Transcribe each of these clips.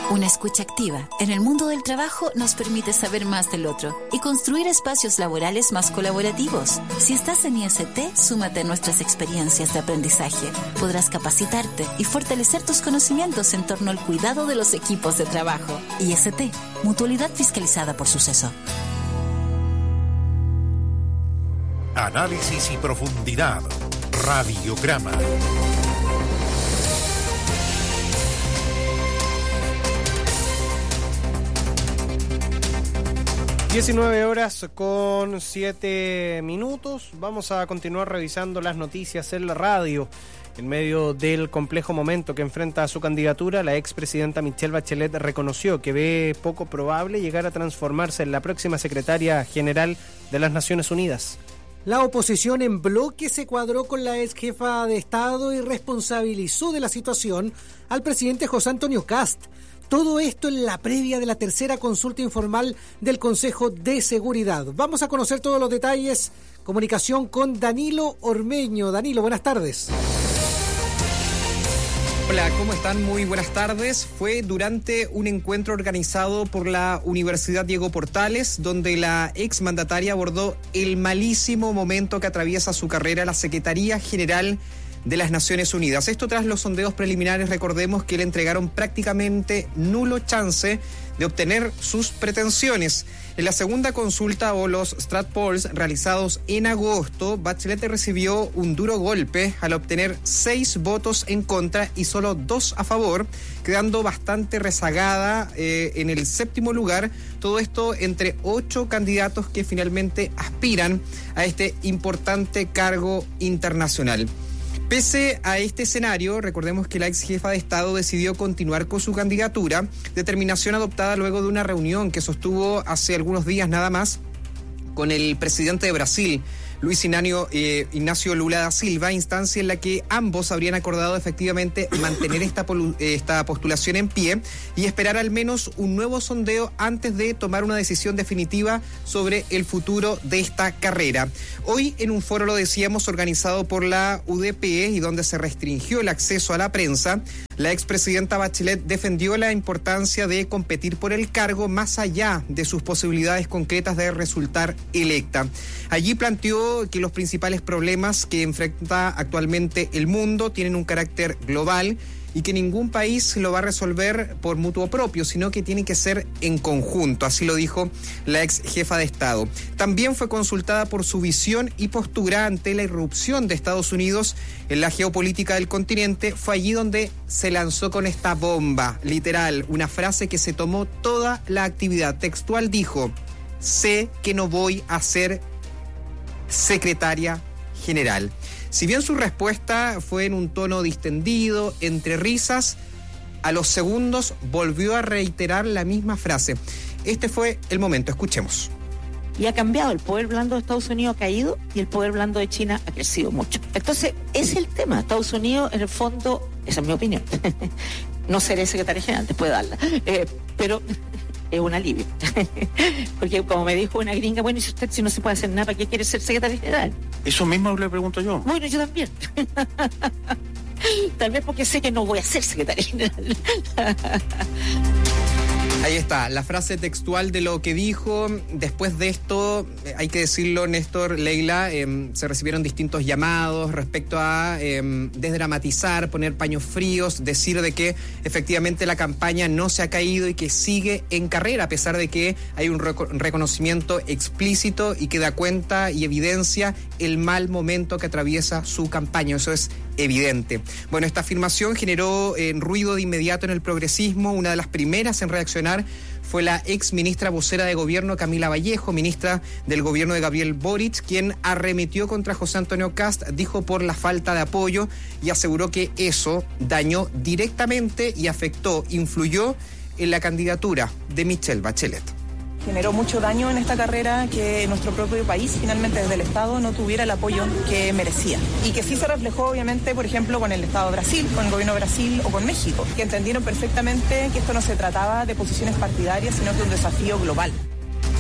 Una escucha activa en el mundo del trabajo nos permite saber más del otro y construir espacios laborales más colaborativos. Si estás en IST, súmate a nuestras experiencias de aprendizaje. Podrás capacitarte y fortalecer tus conocimientos en torno al cuidado de los equipos de trabajo. IST, Mutualidad Fiscalizada por Suceso. Análisis y profundidad. Radiograma. 19:07. Vamos a continuar revisando las noticias en la radio. En medio del complejo momento que enfrenta a su candidatura, la expresidenta Michelle Bachelet reconoció que ve poco probable llegar a transformarse en la próxima secretaria general de las Naciones Unidas. La oposición en bloque se cuadró con la ex jefa de Estado y responsabilizó de la situación al presidente José Antonio Kast. Todo esto en la previa de la tercera consulta informal del Consejo de Seguridad. Vamos a conocer todos los detalles. Comunicación con Danilo Ormeño. Danilo, buenas tardes. Hola, ¿cómo están? Muy buenas tardes. Fue durante un encuentro organizado por la Universidad Diego Portales, donde la exmandataria abordó el malísimo momento que atraviesa su carrera la Secretaría General de las Naciones Unidas. Esto tras los sondeos preliminares, recordemos que le entregaron prácticamente nulo chance de obtener sus pretensiones. En la segunda consulta o los Strat Polls realizados en agosto, Bachelet recibió un duro golpe al obtener 6 votos en contra y solo 2 a favor, quedando bastante rezagada en el 7º lugar. Todo esto entre 8 candidatos que finalmente aspiran a este importante cargo internacional. Pese a este escenario, recordemos que la ex jefa de Estado decidió continuar con su candidatura, determinación adoptada luego de una reunión que sostuvo hace algunos días nada más con el presidente de Brasil, Luis Ignacio Lula da Silva, instancia en la que ambos habrían acordado efectivamente mantener esta postulación en pie y esperar al menos un nuevo sondeo antes de tomar una decisión definitiva sobre el futuro de esta carrera. Hoy, en un foro, lo decíamos, organizado por la UDP y donde se restringió el acceso a la prensa, la expresidenta Bachelet defendió la importancia de competir por el cargo más allá de sus posibilidades concretas de resultar electa. Allí planteó que los principales problemas que enfrenta actualmente el mundo tienen un carácter global y que ningún país lo va a resolver por mutuo propio, sino que tiene que ser en conjunto, así lo dijo la ex jefa de Estado. También fue consultada por su visión y postura ante la irrupción de Estados Unidos en la geopolítica del continente. Fue allí donde se lanzó con esta bomba, literal, una frase que se tomó toda la actividad. Textual dijo: sé que no voy a ser secretaria general. Si bien su respuesta fue en un tono distendido, entre risas, a los segundos volvió a reiterar la misma frase. Este fue el momento, escuchemos. Y ha cambiado, el poder blando de Estados Unidos ha caído y el poder blando de China ha crecido mucho. Entonces, ese es el tema. Estados Unidos, en el fondo, esa es mi opinión. No seré secretaria general, te puedo darla. Pero es un alivio. Porque como me dijo una gringa, bueno, y si no se puede hacer nada, ¿para qué quiere ser secretaria general? Eso mismo le pregunto yo. Bueno, yo también. Tal vez porque sé que no voy a ser secretaria general. Ahí está, la frase textual de lo que dijo. Después de esto, hay que decirlo, Néstor, Leila, se recibieron distintos llamados respecto a desdramatizar, poner paños fríos, decir de que efectivamente la campaña no se ha caído y que sigue en carrera, a pesar de que hay un reconocimiento explícito y que da cuenta y evidencia el mal momento que atraviesa su campaña. Eso es evidente. Bueno, esta afirmación generó ruido de inmediato en el progresismo. Una de las primeras en reaccionar fue la ex ministra vocera de gobierno Camila Vallejo, ministra del gobierno de Gabriel Boric, quien arremetió contra José Antonio Kast, dijo por la falta de apoyo, y aseguró que eso dañó directamente y influyó en la candidatura de Michelle Bachelet. Generó mucho daño en esta carrera que nuestro propio país, finalmente desde el Estado, no tuviera el apoyo que merecía. Y que sí se reflejó, obviamente, por ejemplo, con el Estado de Brasil, con el gobierno de Brasil o con México, que entendieron perfectamente que esto no se trataba de posiciones partidarias, sino que un desafío global.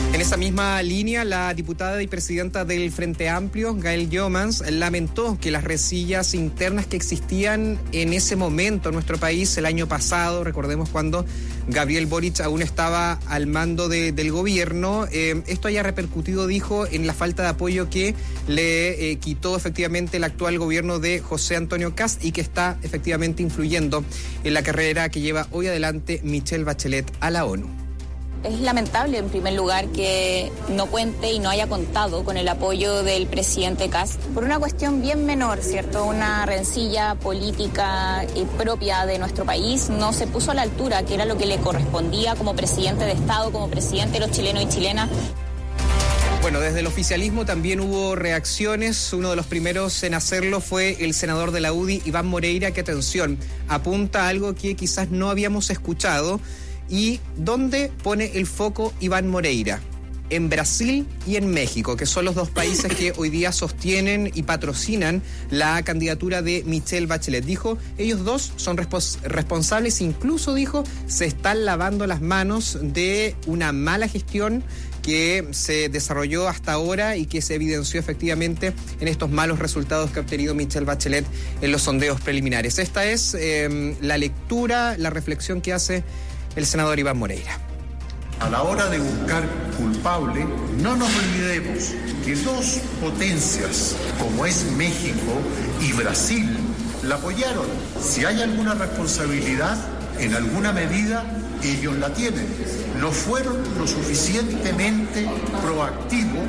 En esa misma línea, la diputada y presidenta del Frente Amplio, Gail Jomans, lamentó que las rencillas internas que existían en ese momento en nuestro país el año pasado, recordemos cuando Gabriel Boric aún estaba al mando del gobierno, esto haya repercutido, dijo, en la falta de apoyo que le quitó efectivamente el actual gobierno de José Antonio Kast y que está efectivamente influyendo en la carrera que lleva hoy adelante Michelle Bachelet a la ONU. Es lamentable, en primer lugar, que no cuente y no haya contado con el apoyo del presidente Kast por una cuestión bien menor, ¿cierto? Una rencilla política propia de nuestro país. No se puso a la altura, que era lo que le correspondía como presidente de Estado, como presidente de los chilenos y chilenas. Bueno, desde el oficialismo también hubo reacciones. Uno de los primeros en hacerlo fue el senador de la UDI, Iván Moreira, que, atención, apunta a algo que quizás no habíamos escuchado. ¿Y dónde pone el foco Iván Moreira? En Brasil y en México, que son los dos países que hoy día sostienen y patrocinan la candidatura de Michelle Bachelet. Dijo, ellos dos son responsables, incluso dijo, se están lavando las manos de una mala gestión que se desarrolló hasta ahora y que se evidenció efectivamente en estos malos resultados que ha obtenido Michelle Bachelet en los sondeos preliminares. Esta es la lectura, la reflexión que hace el senador Iván Moreira. A la hora de buscar culpable, no nos olvidemos que dos potencias, como es México y Brasil, la apoyaron. Si hay alguna responsabilidad, en alguna medida, ellos la tienen. No fueron lo suficientemente proactivos.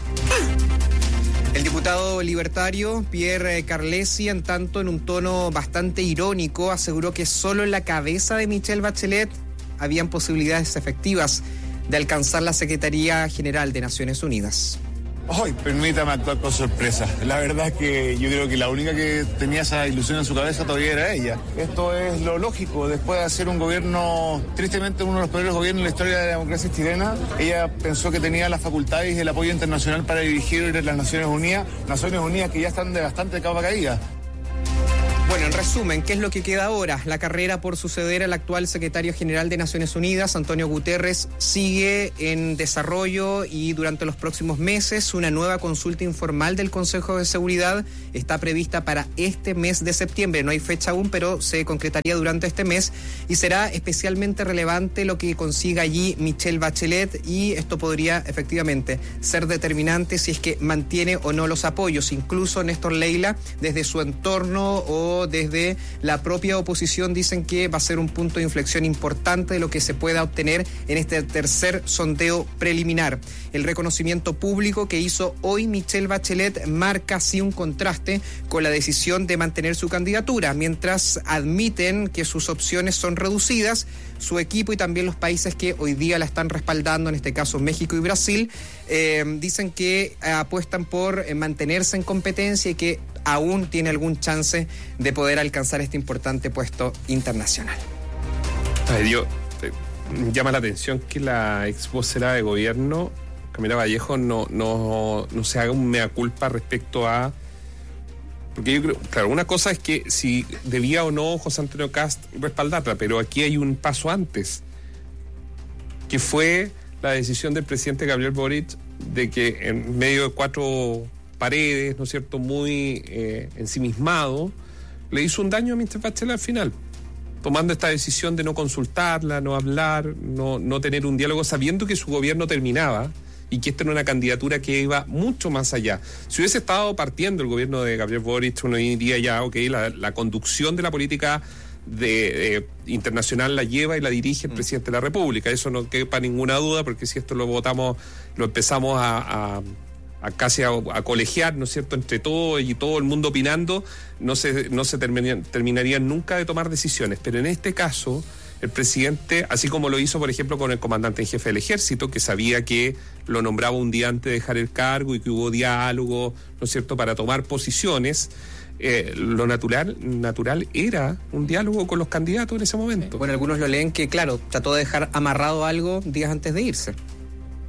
El diputado libertario Pierre Carlesi, en tanto, en un tono bastante irónico, aseguró que solo en la cabeza de Michelle Bachelet habían posibilidades efectivas de alcanzar la Secretaría General de Naciones Unidas. Hoy, permítame actuar con sorpresa. La verdad es que yo creo que la única que tenía esa ilusión en su cabeza todavía era ella. Esto es lo lógico. Después de hacer un gobierno, tristemente uno de los peores gobiernos en la historia de la democracia chilena, ella pensó que tenía las facultades y el apoyo internacional para dirigir las Naciones Unidas que ya están de bastante capa caída. Bueno, en resumen, ¿qué es lo que queda ahora? La carrera por suceder al actual secretario general de Naciones Unidas, Antonio Guterres, sigue en desarrollo y durante los próximos meses una nueva consulta informal del Consejo de Seguridad está prevista para este mes de septiembre. No hay fecha aún, pero se concretaría durante este mes y será especialmente relevante lo que consiga allí Michelle Bachelet y esto podría efectivamente ser determinante si es que mantiene o no los apoyos. Incluso Néstor Leila, desde su entorno o desde la propia oposición, dicen que va a ser un punto de inflexión importante de lo que se pueda obtener en este tercer sondeo preliminar. El reconocimiento público que hizo hoy Michelle Bachelet marca así un contraste con la decisión de mantener su candidatura, mientras admiten que sus opciones son reducidas. Su equipo y también los países que hoy día la están respaldando, en este caso México y Brasil, dicen que apuestan por mantenerse en competencia y que aún tiene algún chance de poder alcanzar este importante puesto internacional. Llama la atención que la ex vocera de gobierno, Camila Vallejo, no se haga un mea culpa respecto a... Porque yo creo, claro, una cosa es que si debía o no José Antonio Kast respaldarla, pero aquí hay un paso antes, que fue la decisión del presidente Gabriel Boric de que en medio de cuatro paredes, ¿no es cierto?, muy ensimismado, le hizo un daño a Michelle Bachelet al final, tomando esta decisión de no consultarla, no hablar, no tener un diálogo, sabiendo que su gobierno terminaba y que esta era una candidatura que iba mucho más allá. Si hubiese estado partiendo el gobierno de Gabriel Boric, uno diría ya, la conducción de la política internacional la lleva y la dirige el presidente de la República. Eso no quepa ninguna duda, porque si esto lo votamos, lo empezamos a casi a colegiar, ¿no es cierto?, entre todos y todo el mundo opinando, no se terminarían nunca de tomar decisiones. Pero en este caso, el presidente, así como lo hizo, por ejemplo, con el comandante en jefe del ejército, que sabía que lo nombraba un día antes de dejar el cargo y que hubo diálogo, ¿no es cierto?, para tomar posiciones, lo natural era un diálogo con los candidatos en ese momento. Bueno, algunos lo leen que, claro, trató de dejar amarrado algo días antes de irse.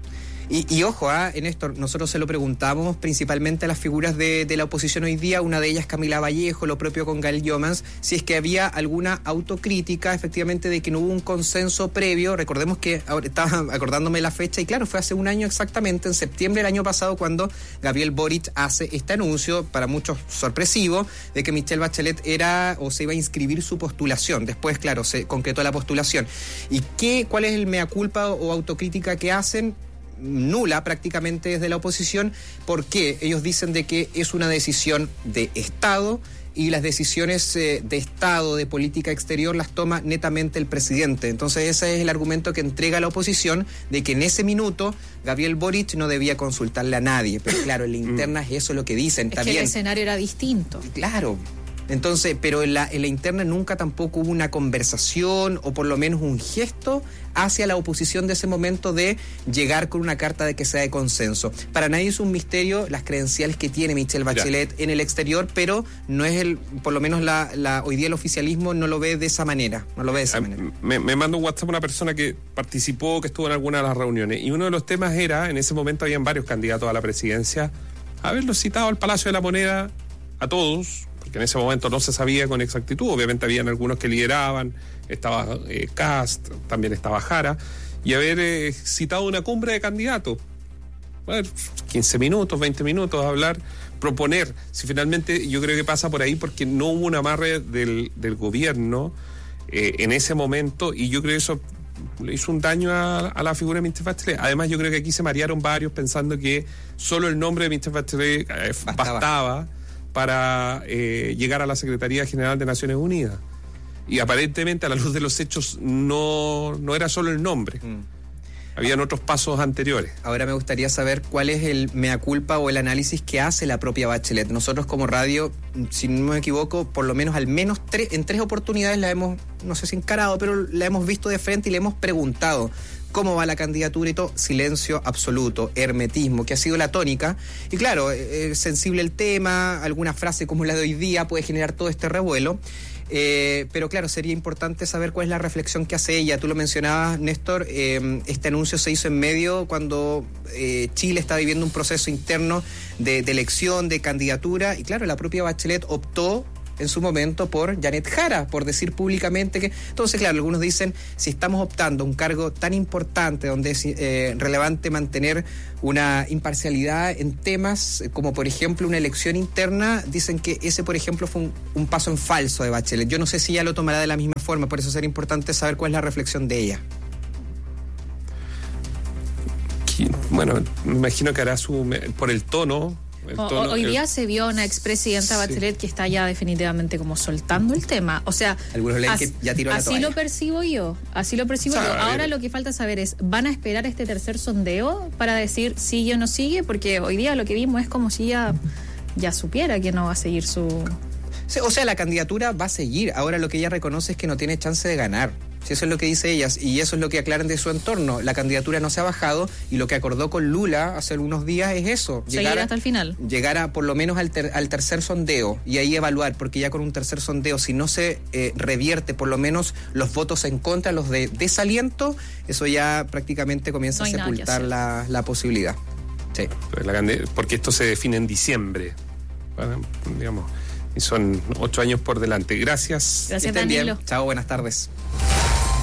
Y ojo, en esto nosotros se lo preguntamos principalmente a las figuras de la oposición hoy día, una de ellas Camila Vallejo, lo propio con Gael Jomans, si es que había alguna autocrítica efectivamente de que no hubo un consenso previo. Recordemos que ahora estaba acordándome la fecha y claro, fue hace un año exactamente, en septiembre del año pasado, cuando Gabriel Boric hace este anuncio, para muchos sorpresivo, de que Michelle Bachelet era o se iba a inscribir su postulación. Después, claro, se concretó la postulación. ¿Y cuál es el mea culpa o autocrítica que hacen? Nula prácticamente desde la oposición, porque ellos dicen de que es una decisión de Estado y las decisiones de Estado, de política exterior, las toma netamente el presidente. Entonces ese es el argumento que entrega la oposición, de que en ese minuto Gabriel Boric no debía consultarle a nadie. Pero claro, en la interna es eso lo que dicen. Es también. que el escenario era distinto. Claro. Entonces, pero en la interna nunca tampoco hubo una conversación o por lo menos un gesto hacia la oposición de ese momento de llegar con una carta de que sea de consenso. Para nadie es un misterio las credenciales que tiene Michelle Bachelet en el exterior, pero no es por lo menos hoy día el oficialismo no lo ve de esa manera. Me mandó un WhatsApp una persona que participó, que estuvo en alguna de las reuniones, y uno de los temas era, en ese momento habían varios candidatos a la presidencia, haberlos citado al Palacio de la Moneda a todos, porque en ese momento no se sabía con exactitud. Obviamente habían algunos que lideraban, estaba Kast, también estaba Jara, y haber citado una cumbre de candidatos. Bueno, 15 minutos, 20 minutos, hablar, proponer. Si finalmente yo creo que pasa por ahí porque no hubo un amarre del gobierno en ese momento, y yo creo que eso le hizo un daño a la figura de Michelle Bachelet. Además, yo creo que aquí se marearon varios pensando que solo el nombre de Michelle Bachelet bastaba para llegar a la Secretaría General de Naciones Unidas. Y aparentemente, a la luz de los hechos, no era solo el nombre. Habían otros pasos anteriores. Ahora me gustaría saber cuál es el mea culpa o el análisis que hace la propia Bachelet. Nosotros como radio, si no me equivoco, por lo menos en 3 oportunidades la hemos, no sé si encarado, pero la hemos visto de frente y le hemos preguntado cómo va la candidatura y todo. Silencio absoluto, hermetismo, que ha sido la tónica. Y claro, es sensible el tema, alguna frase como la de hoy día puede generar todo este revuelo. Pero claro, sería importante saber cuál es la reflexión que hace ella. Tú lo mencionabas, Néstor, este anuncio se hizo en medio cuando Chile está viviendo un proceso interno de elección, de candidatura, y claro, la propia Bachelet optó en su momento por Janet Jara, por decir públicamente que... Entonces, claro, algunos dicen, si estamos optando un cargo tan importante donde es relevante mantener una imparcialidad en temas como, por ejemplo, una elección interna, dicen que ese, por ejemplo, fue un paso en falso de Bachelet. Yo no sé si ella lo tomará de la misma forma, por eso sería importante saber cuál es la reflexión de ella. Bueno, me imagino que hará por el tono... Hoy día se vio una expresidenta Bachelet que está ya definitivamente como soltando el tema. O sea, algunos leen que ya tiró la toalla. Así lo percibo yo. Ahora lo que falta saber es, ¿van a esperar este tercer sondeo para decir sigue o no sigue? Porque hoy día lo que vimos es como si ya supiera que no va a seguir su... O sea, la candidatura va a seguir. Ahora lo que ella reconoce es que no tiene chance de ganar. Si eso es lo que dice ellas, y eso es lo que aclaran de su entorno. La candidatura no se ha bajado, y lo que acordó con Lula hace algunos días es eso. Seguir hasta el final. Llegar a por lo menos al tercer sondeo, y ahí evaluar, porque ya con un tercer sondeo, si no se revierte por lo menos los votos en contra, los de desaliento, eso ya prácticamente comienza a sepultar la posibilidad. Sí. Porque esto se define en diciembre, digamos, y son 8 años por delante. Gracias. Gracias, Danilo. Chao, buenas tardes.